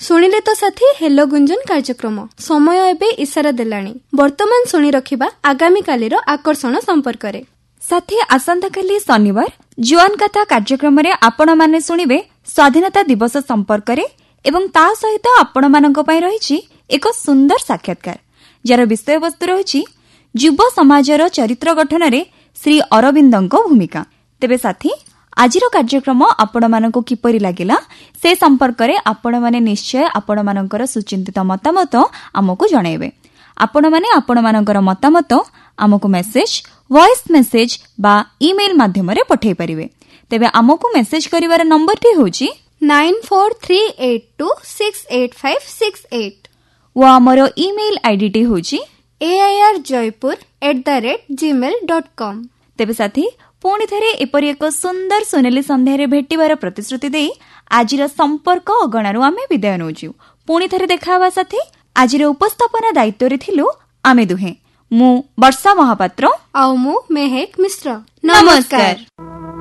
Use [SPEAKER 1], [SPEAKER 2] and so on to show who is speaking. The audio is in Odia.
[SPEAKER 1] ଶୁଣିଲେ ତ ସାଥୀ ହେଲୋ ଗୁଞ୍ଜନ କାର୍ଯ୍ୟକ୍ରମ ସମୟ ଏବେ ଇଶାରା ଦେଲାଣି। ବର୍ତ୍ତମାନ ଶୁଣି ରଖିବା ଆଗାମୀ କାଲିର ଆକର୍ଷଣ ସମ୍ପର୍କରେ।
[SPEAKER 2] ସାଥୀ ଆସନ୍ତାକାଲି ଶନିବାର ଜୁଆନ କଥା କାର୍ଯ୍ୟକ୍ରମରେ ଆପଣମାନେ ଶୁଣିବେ ସ୍ୱାଧୀନତା ଦିବସ ସମ୍ପର୍କରେ ଏବଂ ତା ସହିତ ଆପଣମାନଙ୍କ ପାଇଁ ରହିଛି ଏକ ସୁନ୍ଦର ସାକ୍ଷାତକାର ଯାର ବିଷୟବସ୍ତୁ ରହିଛି ଯୁବ ସମାଜର ଚରିତ୍ର ଗଠନରେ ଶ୍ରୀ ଅରବିନ୍ଦଙ୍କ ଭୂମିକା। ତେବେ ସାଥୀ ଆଜିର କାର୍ଯ୍ୟକ୍ରମ ଆପଣମାନଙ୍କୁ କିପରି ଲାଗିଲା ସେ ସମ୍ପର୍କରେ ଆପଣମାନେ ନିଶ୍ଚୟ ଆପଣମାନଙ୍କର ସୁଚିନ୍ତିତ ମତାମତ ଆମକୁ ଜଣାଇବେ। ଆପଣମାନେ ଆପଣମାନଙ୍କର ମତାମତ ଆମକୁ ମେସେଜ, ଭଏସ୍ ମେସେଜ ବା ଇମେଲ ମାଧ୍ୟମରେ ପଠାଇ ପାରିବେ। ତେବେ ଆମକୁ ମେସେଜ କରିବାର ନମ୍ବରଟି ହେଉଛି
[SPEAKER 1] 9438268568
[SPEAKER 2] ଓ ଆମର ଇମେଲ ଆଇଡିଟି ହେଉଛି
[SPEAKER 1] airjoypur@gmail.com।
[SPEAKER 2] ତେବେ ସାଥୀ ପୁଣି ଥରେ ଏପରି ଏକ ସୁନ୍ଦର ସୁନେଲି ସନ୍ଧ୍ୟାରେ ଭେଟିବାର ପ୍ରତିଶ୍ରୁତି ଦେଇ ଆଜିର ସମ୍ପର୍କ ଅଗଣାରୁ ଆମେ ବିଦାୟ ନେଉଛୁ। ପୁଣି ଥରେ ଦେଖାହେବା ସାଥୀ। ଆଜିର ଉପସ୍ଥାପନା ଦାୟିତ୍ୱରେ ଥିଲୁ ଆମେ ଦୁହେଁ, ମୁଁ ବର୍ଷା ମହାପାତ୍ର
[SPEAKER 1] ଆଉ ମୁଁ ମେହେକ ମିଶ୍ର। ନମସ୍କାର।